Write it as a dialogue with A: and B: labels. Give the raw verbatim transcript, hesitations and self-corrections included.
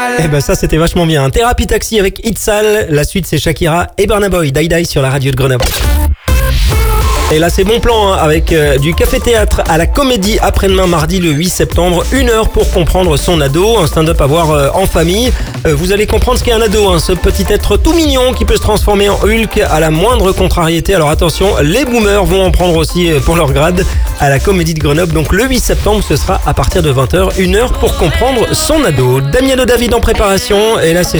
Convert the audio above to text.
A: Eh ben ça c'était vachement bien. Thérapie Taxi avec Itzal. La suite c'est Shakira et Burna Boy. Die Die sur la radio de Grenoble. Et là c'est bon plan hein, avec euh, du café-théâtre à la Comédie après-demain mardi le huit septembre. Une heure pour comprendre son ado. Un stand-up à voir euh, en famille. Euh, vous allez comprendre ce qu'est un ado. Hein, ce petit être tout mignon qui peut se transformer en Hulk à la moindre contrariété. Alors attention, les boomers vont en prendre aussi pour leur grade à la Comédie de Grenoble. Donc le huit septembre ce sera à partir de vingt heures. Une heure pour comprendre son ado. Damien de David en préparation. Et là c'est